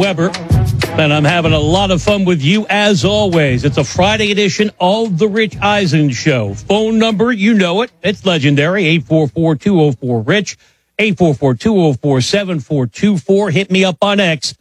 Weber, and I'm having a lot of fun with you as always. It's a Friday edition of The Rich Eisen Show. Phone number, you know it. It's legendary, 844-204-RICH, 844-204-7424. Hit me up on X,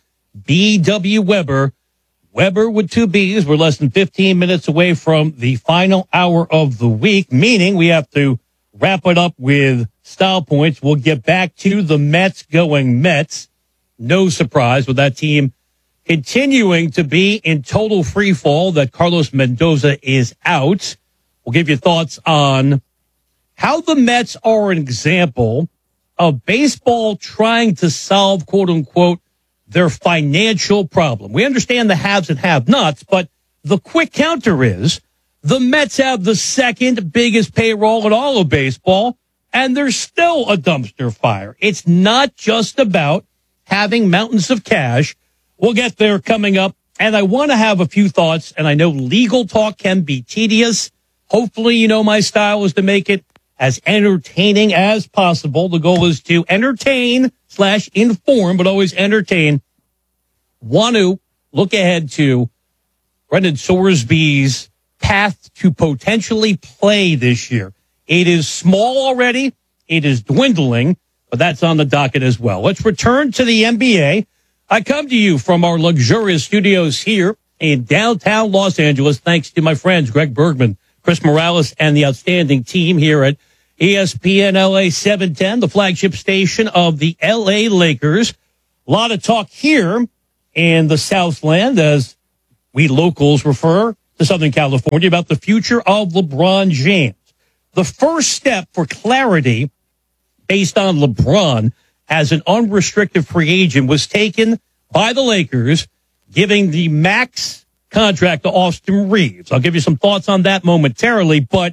BW Weber. Weber with two B's. We're less than 15 minutes away from the final hour of the week, meaning we have to wrap it up with style points. We'll get back to the Mets going Mets. No surprise with that team continuing to be in total free fall that Carlos Mendoza is out. We'll give you thoughts on how the Mets are an example of baseball trying to solve, quote unquote, their financial problem. We understand the haves and have-nots, but the quick counter is the Mets have the second biggest payroll in all of baseball, and they're still a dumpster fire. It's not just about having mountains of cash. We'll get there coming up. And I want to have a few thoughts, and I know legal talk can be tedious. Hopefully, you know, my style is to make it as entertaining as possible. The goal is to entertain/inform, but always entertain. Want to look ahead to Brendan Sorsby's path to potentially play this year. It is small already. It is dwindling. But that's on the docket as well. Let's return to the NBA. I come to you from our luxurious studios here in downtown Los Angeles, thanks to my friends Greg Bergman, Chris Morales, and the outstanding team here at ESPN LA 710, the flagship station of the LA Lakers. A lot of talk here in the Southland, as we locals refer to Southern California, about the future of LeBron James. The first step for clarity based on LeBron as an unrestricted free agent was taken by the Lakers, giving the max contract to Austin Reeves. I'll give you some thoughts on that momentarily, but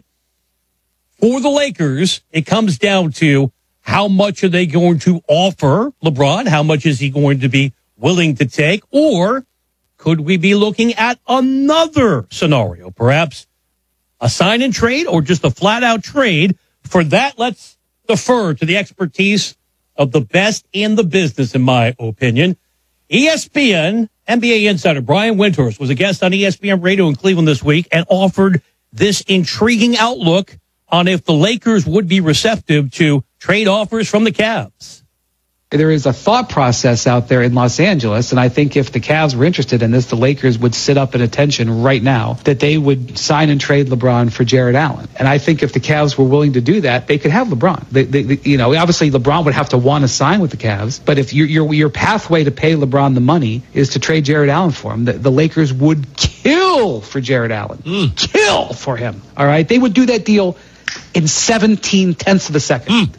for the Lakers, it comes down to how much are they going to offer LeBron? How much is he going to be willing to take? Or could we be looking at another scenario, perhaps a sign and trade or just a flat out trade? For that, let's defer to the expertise of the best in the business, in my opinion. ESPN NBA insider Brian Windhorst was a guest on ESPN Radio in Cleveland this week and offered this intriguing outlook on if the Lakers would be receptive to trade offers from the Cavs. There is a thought process out there in Los Angeles, and I think if the Cavs were interested in this, the Lakers would sit up at attention right now that they would sign and trade LeBron for Jared Allen. And I think if the Cavs were willing to do that, they could have LeBron. Obviously LeBron would have to want to sign with the Cavs, but if your pathway to pay LeBron the money is to trade Jared Allen for him, the Lakers would kill for Jared Allen. Kill for him. All right? They would do that deal in 17/10 of a second.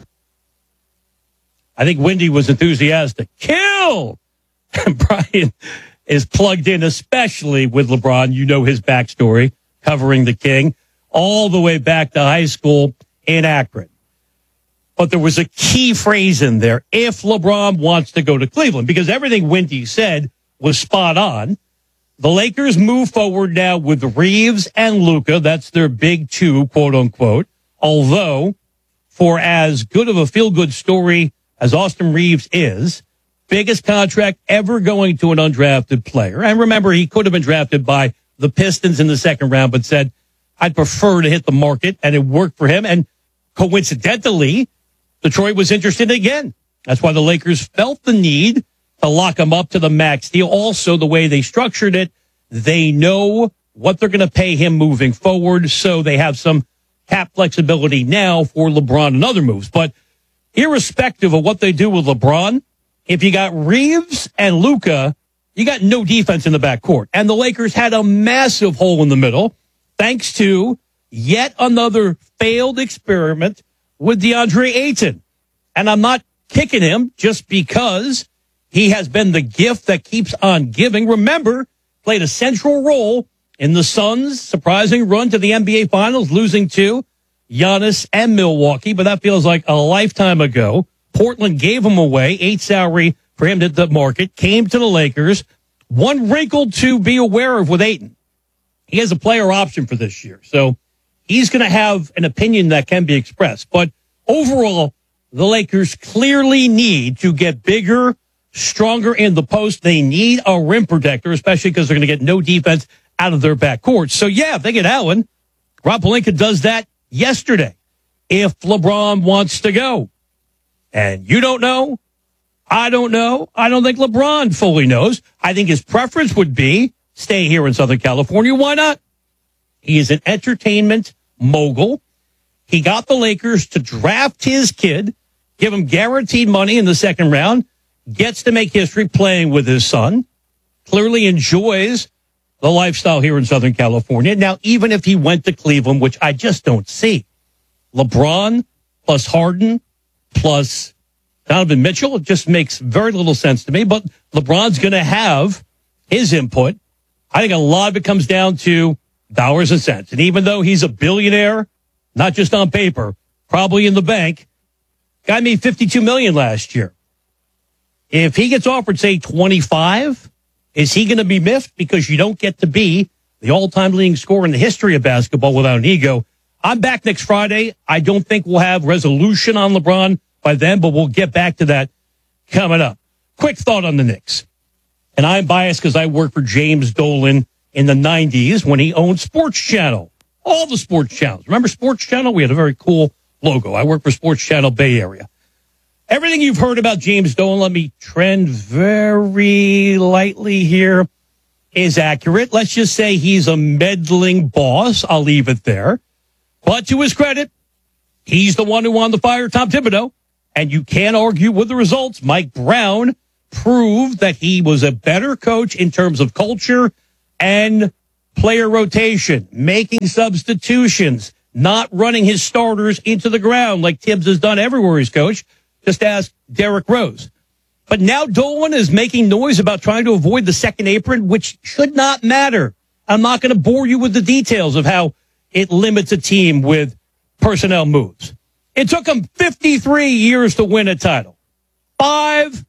I think Wendy was enthusiastic. Kill! And Brian is plugged in, especially with LeBron. You know his backstory, covering the King, all the way back to high school in Akron. But there was a key phrase in there, if LeBron wants to go to Cleveland, because everything Wendy said was spot on. The Lakers move forward now with Reeves and Luka. That's their big two, quote unquote. Although, for as good of a feel-good story as Austin Reeves is, biggest contract ever going to an undrafted player. And remember, he could have been drafted by the Pistons in the second round, but said, I'd prefer to hit the market, and it worked for him. And coincidentally, Detroit was interested again. That's why the Lakers felt the need to lock him up to the max deal. Also, the way they structured it, they know what they're going to pay him moving forward, so they have some cap flexibility now for LeBron and other moves. But irrespective of what they do with LeBron, if you got Reeves and Luka, you got no defense in the backcourt. And the Lakers had a massive hole in the middle, thanks to yet another failed experiment with DeAndre Ayton. And I'm not kicking him just because he has been the gift that keeps on giving. Remember, played a central role in the Suns' surprising run to the NBA Finals, losing to Giannis and Milwaukee, but that feels like a lifetime ago. Portland gave him away, 8 salary for him to the market, came to the Lakers. One wrinkle to be aware of with Ayton. He has a player option for this year, so he's going to have an opinion that can be expressed. But overall, the Lakers clearly need to get bigger, stronger in the post. They need a rim protector, especially because they're going to get no defense out of their backcourt. So, yeah, if they get Allen, Rob Pelinka does that yesterday. If LeBron wants to go. And you don't know. I don't know. I don't think LeBron fully knows. I think his preference would be stay here in Southern California. Why not? He is an entertainment mogul. He got the Lakers to draft his kid, give him guaranteed money in the second round, gets to make history playing with his son, clearly enjoys the lifestyle here in Southern California. Now, even if he went to Cleveland, which I just don't see, LeBron plus Harden plus Donovan Mitchell, it just makes very little sense to me. But LeBron's going to have his input. I think a lot of it comes down to dollars and cents. And even though he's a billionaire, not just on paper, probably in the bank, guy made $52 million last year. If he gets offered, say, 25, is he going to be miffed? Because you don't get to be the all-time leading scorer in the history of basketball without an ego. I'm back next Friday. I don't think we'll have resolution on LeBron by then, but we'll get back to that coming up. Quick thought on the Knicks. And I'm biased because I worked for James Dolan in the 90s when he owned Sports Channel. All the sports channels. Remember Sports Channel? We had a very cool logo. I worked for Sports Channel Bay Area. Everything you've heard about James Dolan, let me trend very lightly here, is accurate. Let's just say he's a meddling boss. I'll leave it there. But to his credit, he's the one who wanted to fire Tom Thibodeau. And you can't argue with the results. Mike Brown proved that he was a better coach in terms of culture and player rotation, making substitutions, not running his starters into the ground like Tibbs has done everywhere he's coached. Just ask Derrick Rose. But now Dolan is making noise about trying to avoid the second apron, which should not matter. I'm not going to bore you with the details of how it limits a team with personnel moves. It took him 53 years to win a title. 5-3.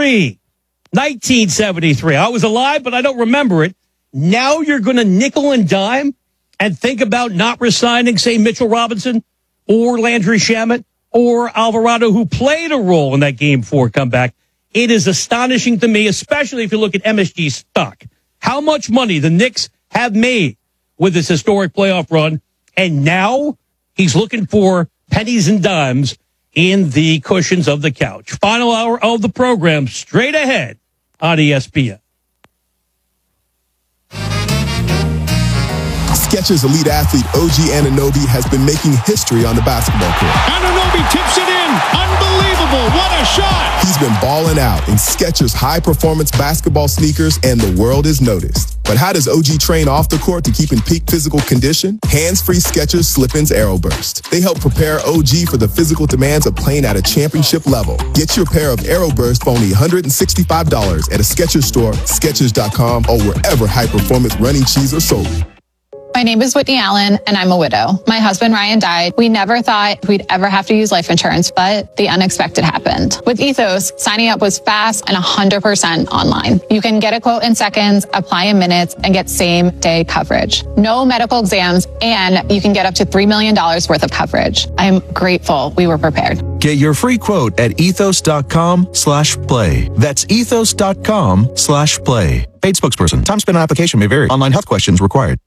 1973. I was alive, but I don't remember it. Now you're going to nickel and dime and think about not resigning, say, Mitchell Robinson or Landry Shamet or Alvarado, who played a role in that Game 4 comeback. It is astonishing to me, especially if you look at MSG stock, how much money the Knicks have made with this historic playoff run. And now he's looking for pennies and dimes in the cushions of the couch. Final hour of the program straight ahead on ESPN. Skechers elite athlete OG Anunoby has been making history on the basketball court. Anunoby tips it in. Unbelievable. What a shot. He's been balling out in Skechers high-performance basketball sneakers, and the world is noticed. But how does OG train off the court to keep in peak physical condition? Hands-free Skechers Slip-ins AeroBurst. They help prepare OG for the physical demands of playing at a championship level. Get your pair of AeroBurst for only $165 at a Skechers store, Skechers.com, or wherever high-performance running shoes are sold. My name is Whitney Allen, and I'm a widow. My husband, Ryan, died. We never thought we'd ever have to use life insurance, but the unexpected happened. With Ethos, signing up was fast and 100% online. You can get a quote in seconds, apply in minutes, and get same-day coverage. No medical exams, and you can get up to $3 million worth of coverage. I'm grateful we were prepared. Get your free quote at ethos.com/play. That's ethos.com/play. Paid spokesperson. Time spent on application may vary. Online health questions required.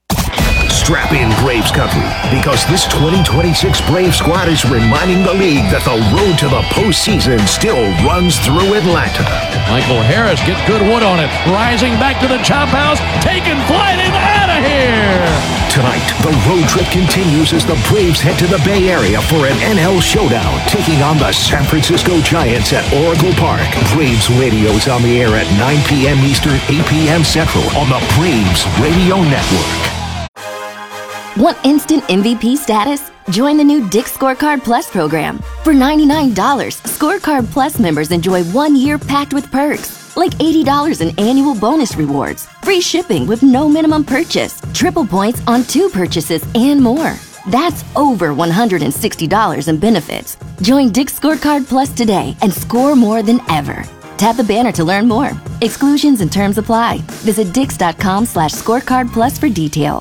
Strap in, Braves country, because this 2026 Brave squad is reminding the league that the road to the postseason still runs through Atlanta. Michael Harris gets good wood on it. Rising back to the chop house. Taking flight and out of here. Tonight, the road trip continues as the Braves head to the Bay Area for an NL showdown, taking on the San Francisco Giants at Oracle Park. Braves Radio is on the air at 9 p.m. Eastern, 8 p.m. Central on the Braves Radio Network. Want instant MVP status? Join the new Dick's Scorecard Plus program. For $99, Scorecard Plus members enjoy 1 year packed with perks, like $80 in annual bonus rewards, free shipping with no minimum purchase, triple points on 2 purchases, and more. That's over $160 in benefits. Join Dick's Scorecard Plus today and score more than ever. Tap the banner to learn more. Exclusions and terms apply. Visit Dix.com/scorecard plus for details.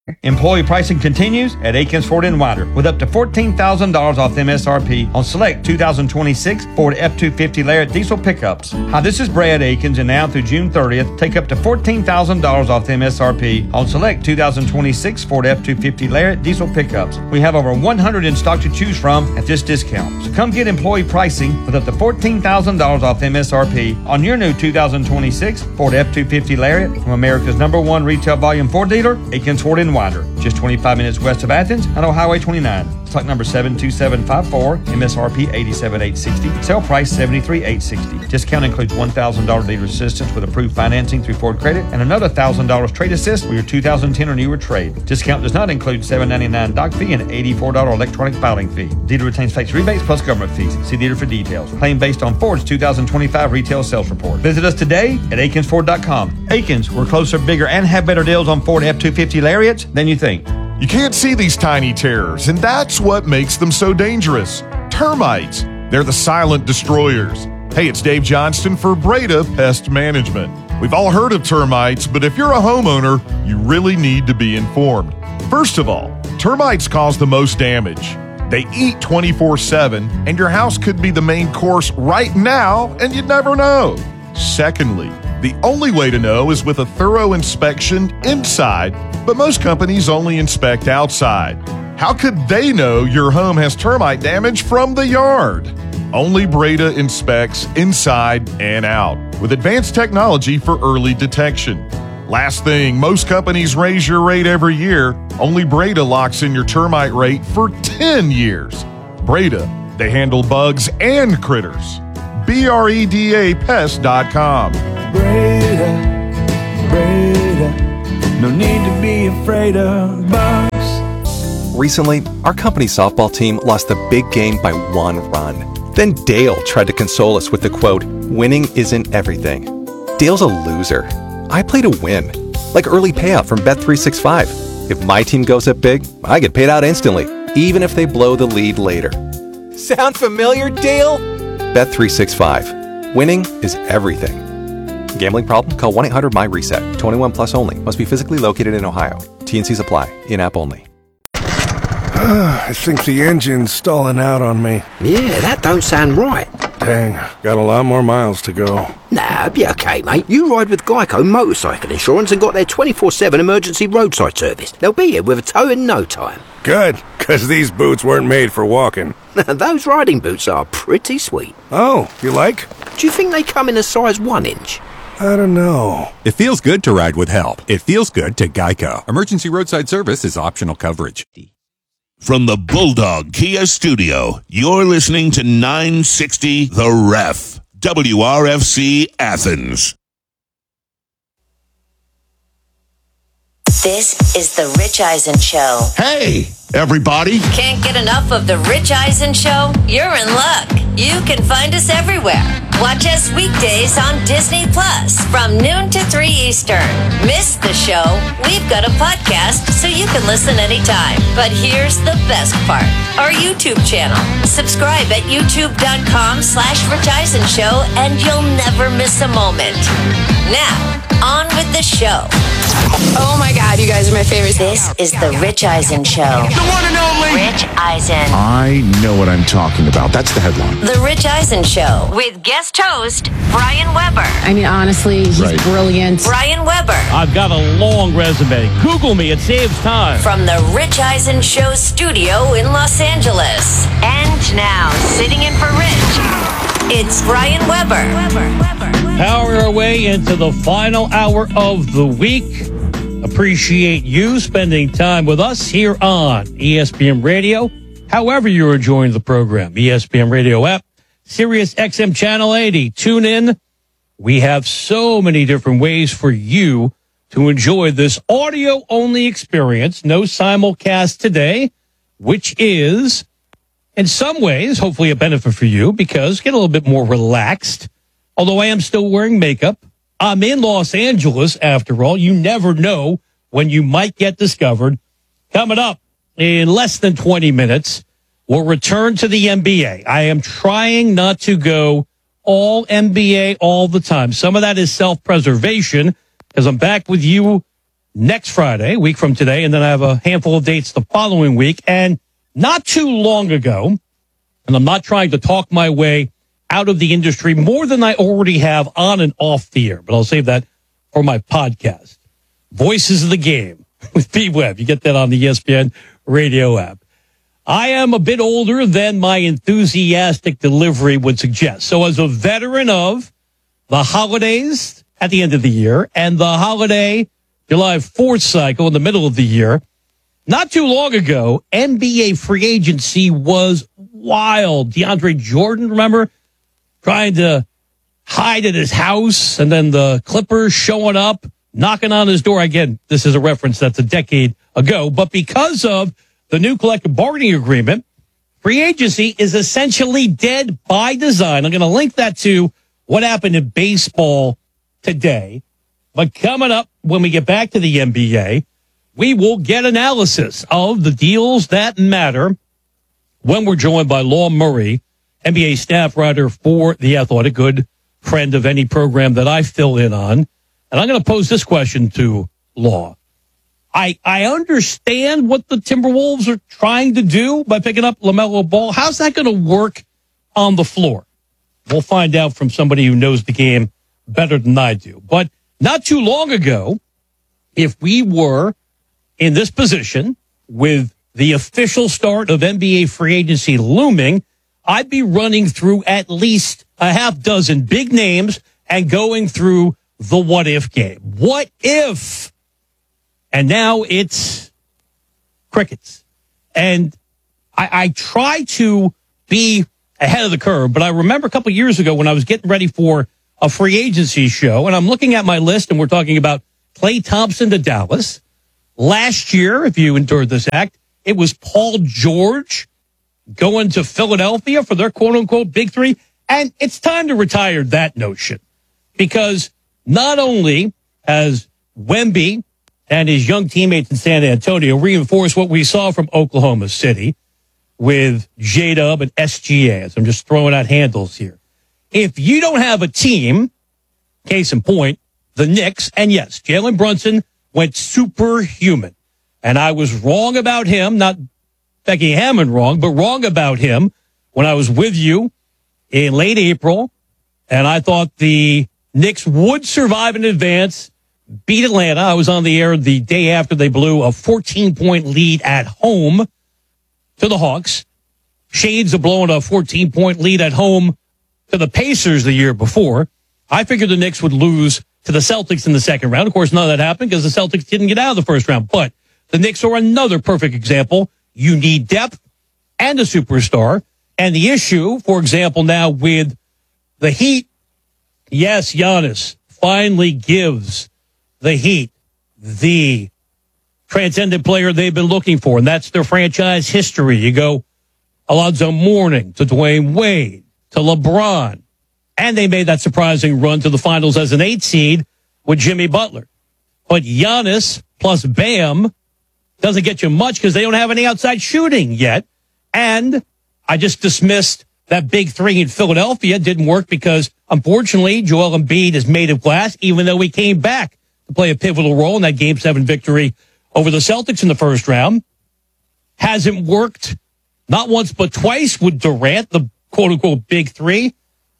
Employee pricing continues at Aikens Ford in Winder with up to $14,000 off MSRP on select 2026 Ford F-250 Lariat diesel pickups. Hi, this is Brad Aikens, and now through June 30th, take up to $14,000 off the MSRP on select 2026 Ford F-250 Lariat diesel pickups. We have over 100 in stock to choose from at this discount. So come get employee pricing with up to $14,000 off MSRP on your new 2026 Ford F-250 Lariat from America's #1 retail volume Ford dealer, Aikens Ford in Winder, just 25 minutes west of Athens and on Highway 29. Stock number 72754, MSRP $87,860, sale price $73,860. Discount includes $1,000 dealer assistance with approved financing through Ford Credit and another $1,000 trade assist for your 2010 or newer trade. Discount does not include $799 doc fee and $84 electronic filing fee. Dealer retains tax rebates plus government fees. See dealer for details. Claim based on Ford's 2025 retail sales report. Visit us today at AikensFord.com. Aikens, we're closer, bigger, and have better deals on Ford F-250 Lariats than you think. You can't see these tiny terrors, and that's what makes them so dangerous. Termites. They're the silent destroyers. Hey, it's Dave Johnston for Breda Pest Management. We've all heard of termites, but if you're a homeowner, you really need to be informed. First of all, termites cause the most damage. They eat 24/7, and your house could be the main course right now, and you'd never know. Secondly, the only way to know is with a thorough inspection inside, but most companies only inspect outside. How could they know your home has termite damage from the yard? Only Breda inspects inside and out with advanced technology for early detection. Last thing, most companies raise your rate every year. Only Breda locks in your termite rate for 10 years. Breda, they handle bugs and critters. BREDAPest.com. Breda, no need to be afraid of bugs. Recently, our company softball team lost the big game by 1 run. Then Dale tried to console us with the quote, "Winning isn't everything." Dale's a loser. I play to win, like early payout from Bet365. If my team goes up big, I get paid out instantly, even if they blow the lead later. Sound familiar, Dale? Bet365. Winning is everything. Gambling problem? Call 1-800-MY-RESET. 21 plus only. Must be physically located in Ohio. T&Cs apply. In-app only. I think the engine's stalling out on me. Yeah, that don't sound right. Dang, got a lot more miles to go. Nah, be okay, mate. You ride with Geico Motorcycle Insurance and got their 24/7 emergency roadside service. They'll be here with a tow in no time. Good, because these boots weren't made for walking. Those riding boots are pretty sweet. Oh, you like? Do you think they come in a size 1 inch? I don't know. It feels good to ride with help. It feels good to Geico. Emergency roadside service is optional coverage. From the Bulldog Kia Studio, you're listening to 960 The Ref, WRFC Athens. This is The Rich Eisen Show. Hey, everybody. Can't get enough of The Rich Eisen Show? You're in luck. You can find us everywhere. Watch us weekdays on Disney Plus from noon to 3 Eastern. Miss the show? We've got a podcast so you can listen anytime. But here's the best part. Our YouTube channel. Subscribe at youtube.com/Rich Eisen Show and you'll never miss a moment. Now, on with the show. Oh my God, you guys are my favorite. This is The Rich Eisen Show. The one and only Rich Eisen. I know what I'm talking about. That's the headline. The Rich Eisen Show with guest host Brian Weber. I mean, honestly, he's brilliant. Brian Weber. I've got a long resume. Google me. It saves time. From the Rich Eisen Show studio in Los Angeles. And now, sitting in for Rich, it's Brian Weber. Power our way into the final hour of the week. Appreciate you spending time with us here on ESPN Radio. However you're enjoying the program, ESPN Radio app, Sirius XM Channel 80. Tune in. We have so many different ways for you to enjoy this audio-only experience. No simulcast today, which is, in some ways, hopefully a benefit for you because get a little bit more relaxed. Although I am still wearing makeup. I'm in Los Angeles, after all. You never know when you might get discovered. Coming up in less than 20 minutes, we'll return to the NBA. I am trying not to go all NBA all the time. Some of that is self-preservation because I'm back with you next Friday, a week from today, and then I have a handful of dates the following week. And not too long ago, and I'm not trying to talk my way out of the industry more than I already have on and off the air, but I'll save that for my podcast. Voices of the Game with Pete Webb. You get that on the ESPN radio app. I am a bit older than my enthusiastic delivery would suggest. So as a veteran of the holidays at the end of the year and the holiday July 4th cycle in the middle of the year, not too long ago, NBA free agency was wild. DeAndre Jordan, remember, trying to hide at his house, and then the Clippers showing up, knocking on his door. Again, this is a reference that's a decade ago, but because of the new collective bargaining agreement, free agency is essentially dead by design. I'm going to link that to what happened in baseball today. But coming up, when we get back to the NBA, we will get analysis of the deals that matter when we're joined by Law Murray, NBA staff writer for The Athletic, good friend of any program that I fill in on. And I'm going to pose this question to Law. I understand what the Timberwolves are trying to do by picking up LaMelo Ball. How's that going to work on the floor? We'll find out from somebody who knows the game better than I do. But not too long ago, if we were in this position with the official start of NBA free agency looming, I'd be running through at least a half dozen big names and going through the what if game. What if? And now it's crickets. And I try to be ahead of the curve, but I remember a couple years ago when I was getting ready for a free agency show, and I'm looking at my list, and we're talking about Klay Thompson to Dallas. Last year, if you endured this act, it was Paul George going to Philadelphia for their quote-unquote big three. And it's time to retire that notion, because not only has Wemby and his young teammates in San Antonio reinforced what we saw from Oklahoma City with J-Dub and SGA, as I'm just throwing out handles here. If you don't have a team, case in point, the Knicks, and yes, Jalen Brunson went superhuman. And I was wrong about him, not Becky Hammond wrong, but wrong about him when I was with you in late April. And I thought the Knicks would survive in advance, beat Atlanta. I was on the air the day after they blew a 14-point lead at home to the Hawks. Shades of blowing a 14-point lead at home to the Pacers the year before. I figured the Knicks would lose to the Celtics in the second round. Of course, none of that happened because the Celtics didn't get out of the first round. But the Knicks are another perfect example. You need depth and a superstar. And the issue, for example, now with the Heat, yes, Giannis finally gives the Heat the transcendent player they've been looking for, and that's their franchise history. You go Alonzo Mourning to Dwayne Wade to LeBron, and they made that surprising run to the finals as an 8 seed with Jimmy Butler. But Giannis plus Bam doesn't get you much because they don't have any outside shooting yet. And I just dismissed that big three in Philadelphia. Didn't work because, unfortunately, Joel Embiid is made of glass, even though he came back to play a pivotal role in that Game 7 victory over the Celtics in the first round. Hasn't worked not once but twice with Durant, the quote-unquote big three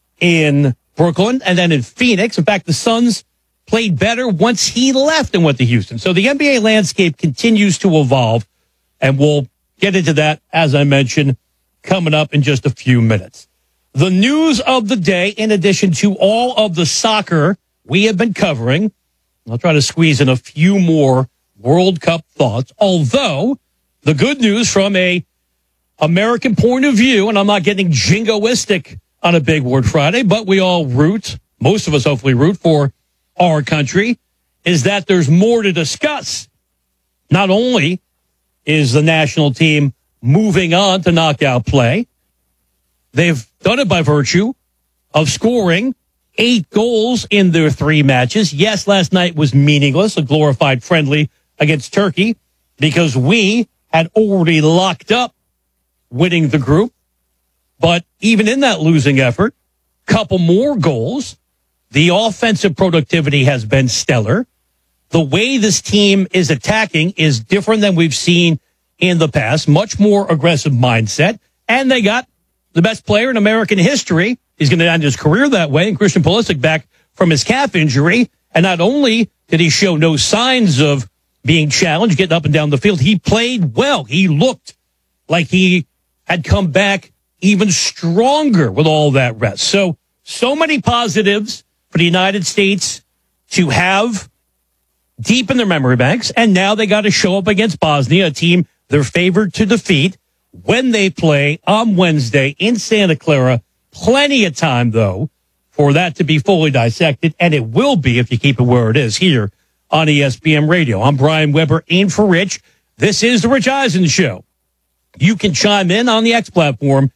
in Brooklyn, and then in Phoenix. In fact, the Suns played better once he left and went to Houston. So the NBA landscape continues to evolve, and we'll get into that, as I mentioned, coming up in just a few minutes. The news of the day, in addition to all of the soccer we have been covering, I'll try to squeeze in a few more World Cup thoughts, although the good news from a American point of view, and I'm not getting jingoistic on a Big Word Friday, but we all root, most of us hopefully root for our country, is that there's more to discuss. Not only is the national team moving on to knockout play, they've done it by virtue of scoring 8 goals in their 3 matches. Yes, last night was meaningless, a glorified friendly against Turkey, because we had already locked up winning the group. But even in that losing effort, couple more goals. The offensive productivity has been stellar. The way this team is attacking is different than we've seen in the past. Much more aggressive mindset. And they got the best player in American history. He's going to end his career that way. And Christian Pulisic back from his calf injury. And not only did he show no signs of being challenged, getting up and down the field, he played well. He looked like he had come back even stronger with all that rest. So many positives for the United States to have deep in their memory banks. And now they got to show up against Bosnia, a team they're favored to defeat when they play on Wednesday in Santa Clara. Plenty of time, though, for that to be fully dissected. And it will be if you keep it where it is here on ESPN Radio. I'm Brian Weber in for Rich. This is the Rich Eisen Show. You can chime in on the X platform,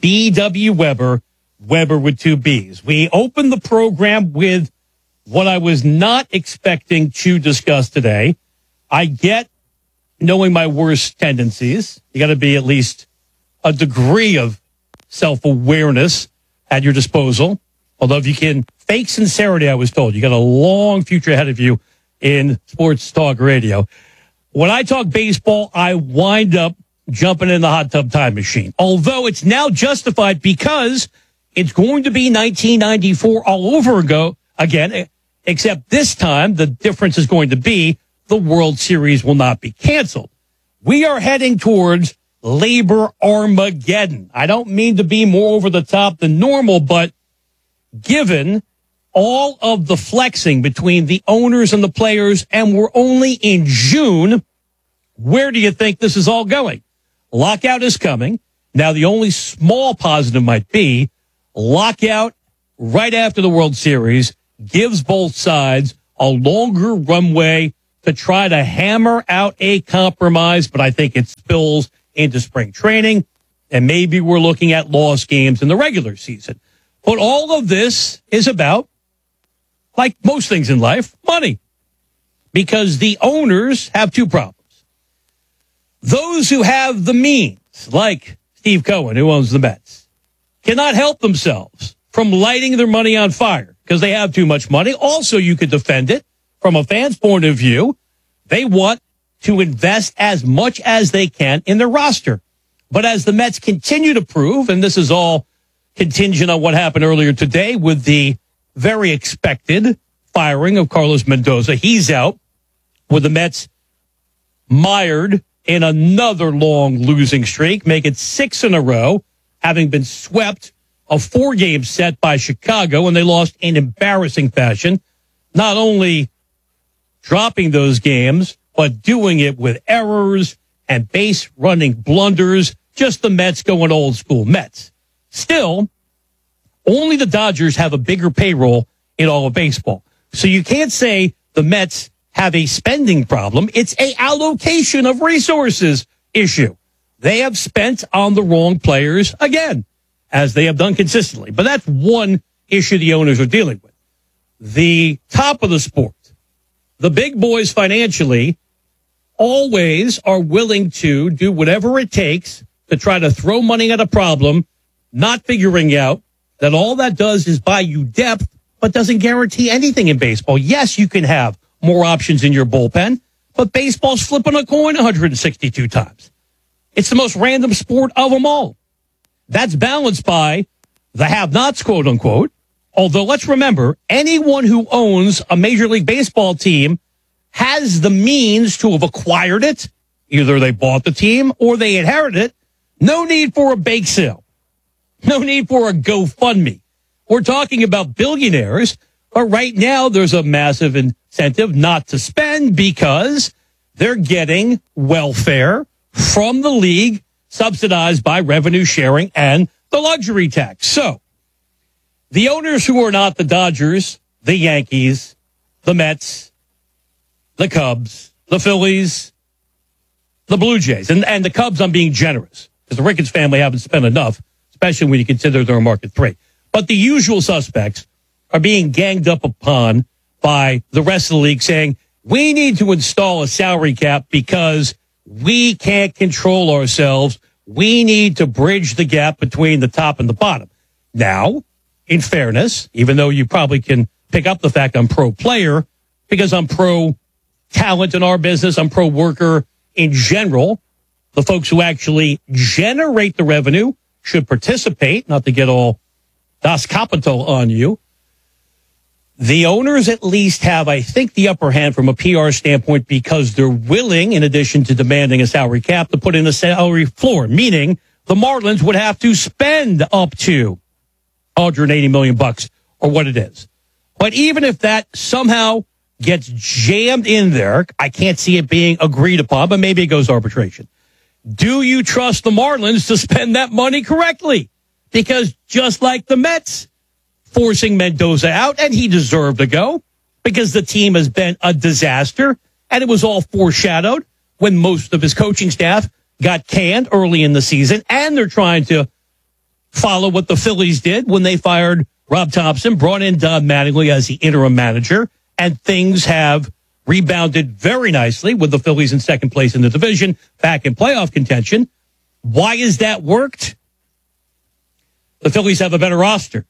BW Weber, Weber with 2 B's. We opened the program with what I was not expecting to discuss today. I get knowing my worst tendencies. You got to be at least a degree of self-awareness at your disposal. Although if you can fake sincerity, I was told, you got a long future ahead of you in sports talk radio. When I talk baseball, I wind up jumping in the hot tub time machine. Although it's now justified because it's going to be 1994 all over again, except this time the difference is going to be the World Series will not be canceled. We are heading towards Labor Armageddon. I don't mean to be more over the top than normal, but given all of the flexing between the owners and the players, and we're only in June, where do you think this is all going? Lockout is coming. Now, the only small positive might be lockout right after the World Series gives both sides a longer runway to try to hammer out a compromise, but I think it spills into spring training, and maybe we're looking at lost games in the regular season. But all of this is about, like most things in life, money. Because the owners have 2 problems. Those who have the means, like Steve Cohen, who owns the Mets, cannot help themselves from lighting their money on fire because they have too much money. Also, you could defend it from a fan's point of view. They want to invest as much as they can in their roster. But as the Mets continue to prove, and this is all contingent on what happened earlier today with the very expected firing of Carlos Mendoza. He's out with the Mets mired in another long losing streak, make it 6 in a row, having been swept a 4-game set by Chicago, and they lost in embarrassing fashion, not only dropping those games, but doing it with errors and base running blunders, just the Mets going old school Mets. Still, only the Dodgers have a bigger payroll in all of baseball. So you can't say the Mets have a spending problem. It's a allocation of resources issue. They have spent on the wrong players again, as they have done consistently. But that's one issue the owners are dealing with. The top of the sport, the big boys financially, always are willing to do whatever it takes to try to throw money at a problem, not figuring out that all that does is buy you depth, but doesn't guarantee anything in baseball. Yes, you can have more options in your bullpen, but baseball's flipping a coin 162 times. It's the most random sport of them all. That's balanced by the have-nots, quote unquote. Although let's remember, anyone who owns a Major League Baseball team has the means to have acquired it. Either they bought the team or they inherited it. No need for a bake sale. No need for a GoFundMe. We're talking about billionaires, but right now there's a massive incentive not to spend because they're getting welfare from the league subsidized by revenue sharing and the luxury tax. So the owners who are not the Dodgers, the Yankees, the Mets, the Cubs, the Phillies, the Blue Jays, and the Cubs, I'm being generous because the Ricketts family haven't spent enough, especially when you consider they're in market 3. But the usual suspects are being ganged up upon by the rest of the league saying, we need to install a salary cap because we can't control ourselves. We need to bridge the gap between the top and the bottom. Now, in fairness, even though you probably can pick up the fact I'm pro player because I'm pro talent in our business. I'm pro-worker in general. The folks who actually generate the revenue should participate, not to get all Das Kapital on you. The owners at least have, I think, the upper hand from a PR standpoint because they're willing, in addition to demanding a salary cap, to put in a salary floor, meaning the Marlins would have to spend up to $180 million or what it is. But even if that somehow gets jammed in there, I can't see it being agreed upon, but maybe it goes to arbitration. Do you trust the Marlins to spend that money correctly? Because just like the Mets forcing Mendoza out, and he deserved to go because the team has been a disaster, and it was all foreshadowed when most of his coaching staff got canned early in the season, and they're trying to follow what the Phillies did when they fired Rob Thompson, brought in Don Mattingly as the interim manager, and things have rebounded very nicely with the Phillies in second place in the division, back in playoff contention. Why has that worked? The Phillies have a better roster.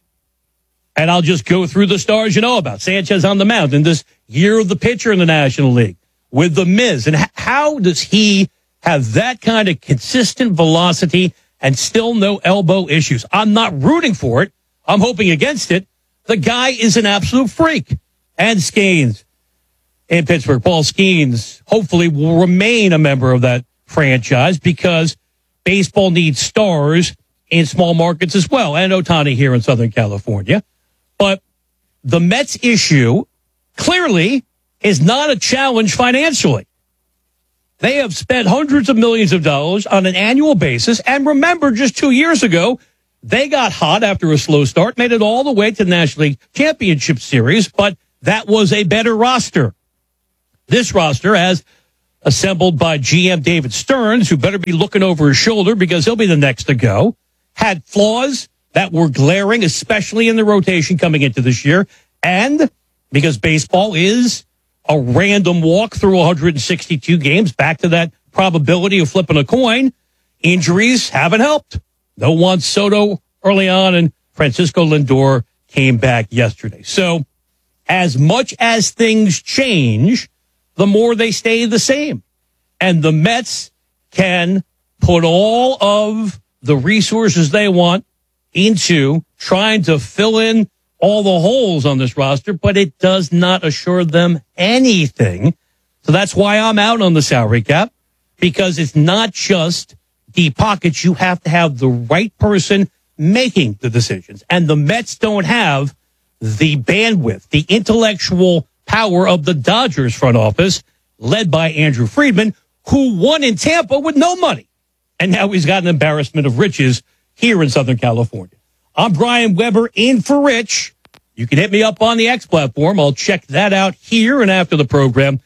And I'll just go through the stars you know about. Sanchez on the mound in this year of the pitcher in the National League with the Miz. And how does he have that kind of consistent velocity and still no elbow issues? I'm not rooting for it. I'm hoping against it. The guy is an absolute freak. And Skeens in Pittsburgh. Paul Skeens hopefully will remain a member of that franchise because baseball needs stars in small markets as well. And Ohtani here in Southern California. But the Mets issue clearly is not a challenge financially. They have spent hundreds of millions of dollars on an annual basis. And remember, just 2 years ago, they got hot after a slow start, made it all the way to the National League Championship Series, but that was a better roster. This roster, as assembled by GM David Stearns, who better be looking over his shoulder because he'll be the next to go, had flaws that were glaring, especially in the rotation coming into this year. And because baseball is a random walk through 162 games, back to that probability of flipping a coin, injuries haven't helped. No Juan Soto early on, and Francisco Lindor came back yesterday. So as much as things change, the more they stay the same. And the Mets can put all of the resources they want into trying to fill in all the holes on this roster, but it does not assure them anything. So that's why I'm out on the salary cap, because it's not just deep pockets. You have to have the right person making the decisions. And the Mets don't have the bandwidth, the intellectual power of the Dodgers front office, led by Andrew Friedman, who won in Tampa with no money. And now he's got an embarrassment of riches here in Southern California. I'm Brian Weber in for Rich. You can hit me up on the X platform. I'll check that out here and after the program.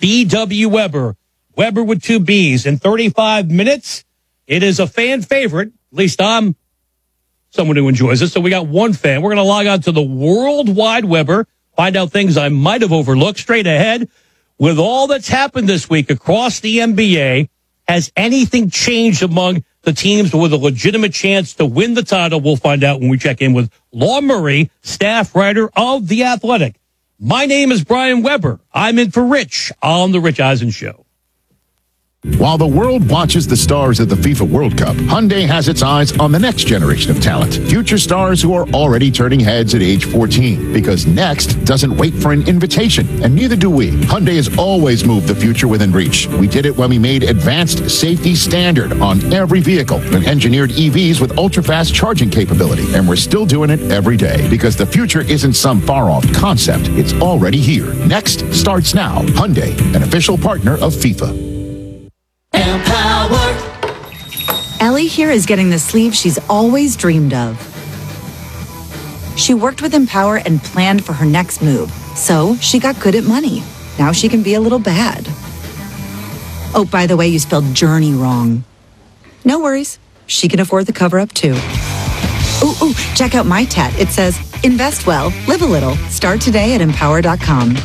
BW Weber, Weber with 2 B's. In 35 minutes, it is a fan favorite. At least I'm someone who enjoys it. So we got one fan. We're going to log on to the World Wide Weber, find out things I might have overlooked. Straight ahead, with all that's happened this week across the NBA, has anything changed among the teams with a legitimate chance to win the title? We'll find out when we check in with Law Murray, staff writer of The Athletic. My name is Brian Weber. I'm in for Rich on The Rich Eisen Show. While the world watches the stars of the FIFA World Cup, Hyundai has its eyes on the next generation of talent. Future stars who are already turning heads at age 14. Because next doesn't wait for an invitation, and neither do we. Hyundai has always moved the future within reach. We did it when we made advanced safety standard on every vehicle and engineered EVs with ultra-fast charging capability. And we're still doing it every day. Because the future isn't some far-off concept. It's already here. Next starts now. Hyundai, an official partner of FIFA. Empower. Ellie here is getting the sleeve she's always dreamed of. She worked with Empower and planned for her next move, so she got good at money. Now she can be a little bad. Oh, by the way, you spelled journey wrong. No worries. She can afford the cover-up too. Ooh, check out my tat. It says, invest well, live a little. Start today at empower.com.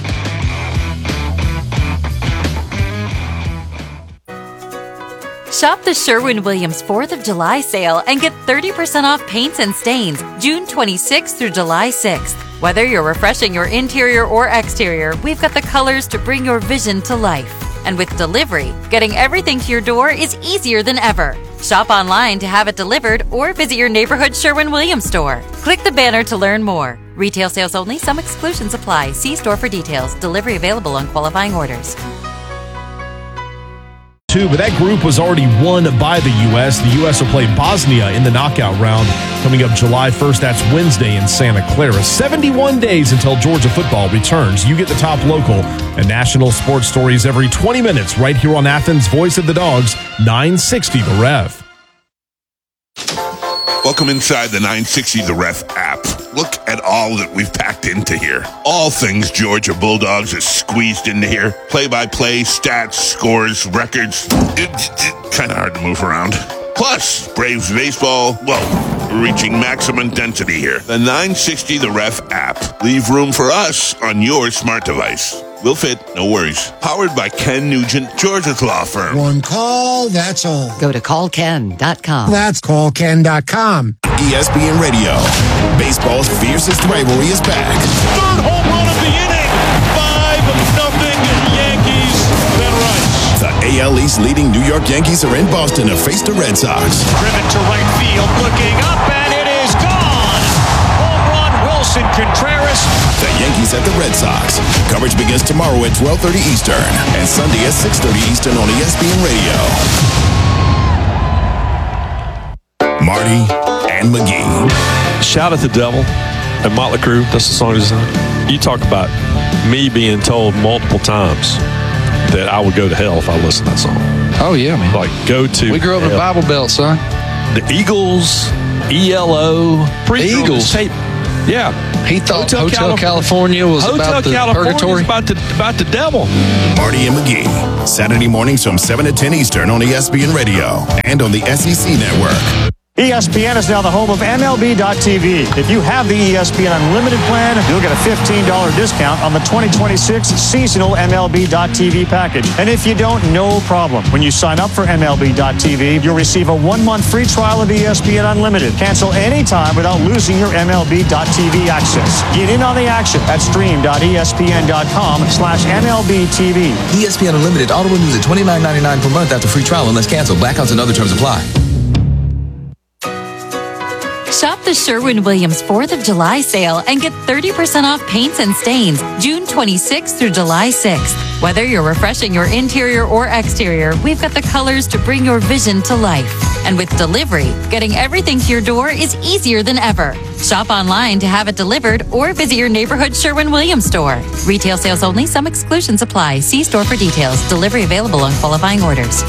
Shop the Sherwin-Williams 4th of July sale and get 30% off paints and stains June 26th through July 6th. Whether you're refreshing your interior or exterior, we've got the colors to bring your vision to life. And with delivery, getting everything to your door is easier than ever. Shop online to have it delivered or visit your neighborhood Sherwin-Williams store. Click the banner to learn more. Retail sales only. Some exclusions apply. See store for details. Delivery available on qualifying orders. But that group was already won by the U.S. The U.S. will play Bosnia in the knockout round coming up July 1st. That's Wednesday in Santa Clara. 71 days until Georgia football returns. You get the top local and national sports stories every 20 minutes right here on Athens' Voice of the Dogs, 960 The Rev. Welcome inside the 960 The Ref app. Look at all that we've packed into here. All things Georgia Bulldogs is squeezed into here. Play-by-play, stats, scores, records. It's kind of hard to move around. Plus, Braves baseball, well, we're reaching maximum density here. The 960 The Ref app. Leave room for us on your smart device. We'll fit, no worries. Powered by Ken Nugent, Georgia's law firm. One call, that's all. Go to callken.com. That's callken.com. ESPN Radio. Baseball's fiercest rivalry is back. Third home run of the inning. 5-0 Yankees. Ben Rice. The AL East leading New York Yankees are in Boston to face the Red Sox. Driven to right field, looking up, and it is gone. Home run, Wilson Contreras. The Yankees at the Red Sox. Coverage begins tomorrow at 12:30 Eastern and Sunday at 6:30 Eastern on ESPN Radio. Marty and McGee. Shout at the Devil and Motley Crue. That's the song design. You talk about me being told multiple times that I would go to hell if I listened to that song. Oh, yeah, man. Like, go to We grew up in the Bible Belt, son. The Eagles, ELO, Eagles. Yeah. He thought Hotel California was about the purgatory. About the devil. Marty and McGee. Saturday mornings from 7 to 10 Eastern on ESPN Radio and on the SEC Network. ESPN is now the home of MLB.tv. If you have the ESPN Unlimited plan, you'll get a $15 discount on the 2026 seasonal MLB.tv package. And if you don't, no problem. When you sign up for MLB.tv, you'll receive a 1-month free trial of ESPN Unlimited. Cancel anytime without losing your MLB.tv access. Get in on the action at stream.espn.com/MLBTV. ESPN Unlimited auto renews at $29.99 per month after free trial unless canceled. Blackouts and other terms apply. Shop the Sherwin-Williams 4th of July sale and get 30% off paints and stains June 26th through July 6th. Whether you're refreshing your interior or exterior, we've got the colors to bring your vision to life. And with delivery, getting everything to your door is easier than ever. Shop online to have it delivered or visit your neighborhood Sherwin-Williams store. Retail sales only. Some exclusions apply. See store for details. Delivery available on qualifying orders.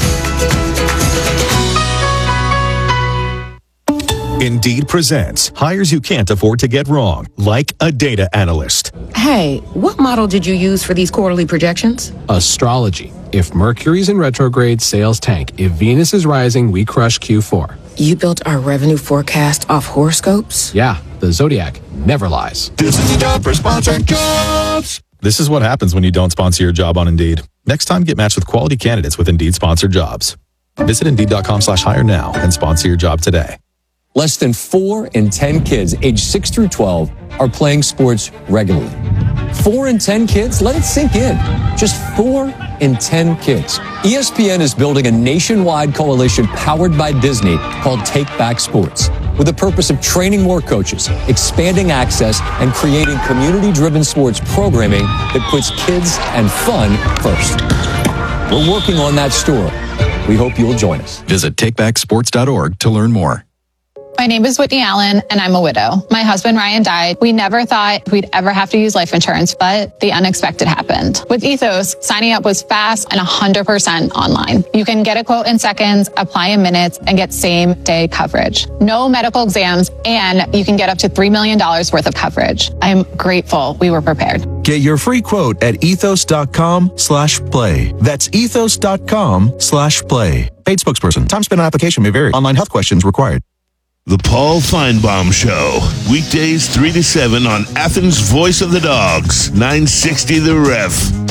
Indeed presents hires you can't afford to get wrong, like a data analyst. Hey, what model did you use for these quarterly projections? Astrology. If Mercury's in retrograde, sales tank. If Venus is rising, we crush Q4. You built our revenue forecast off horoscopes? Yeah, the Zodiac never lies. This is the job for sponsored jobs. This is what happens when you don't sponsor your job on Indeed. Next time, get matched with quality candidates with Indeed sponsored jobs. Visit Indeed.com/hire now and sponsor your job today. Less than 4 in 10 kids aged 6 through 12 are playing sports regularly. 4 in 10 kids? Let it sink in. Just 4 in 10 kids. ESPN is building a nationwide coalition powered by Disney called Take Back Sports, with the purpose of training more coaches, expanding access, and creating community-driven sports programming that puts kids and fun first. We're working on that story. We hope you'll join us. Visit takebacksports.org to learn more. My name is Whitney Allen, and I'm a widow. My husband, Ryan, died. We never thought we'd ever have to use life insurance, but the unexpected happened. With Ethos, signing up was fast and 100% online. You can get a quote in seconds, apply in minutes, and get same-day coverage. No medical exams, and you can get up to $3 million worth of coverage. I'm grateful we were prepared. Get your free quote at ethos.com/play. That's ethos.com/play. Paid spokesperson. Time spent on application may vary. Online health questions required. The Paul Feinbaum Show. Weekdays 3 to 7 on Athens' Voice of the Dogs. 960 The Ref.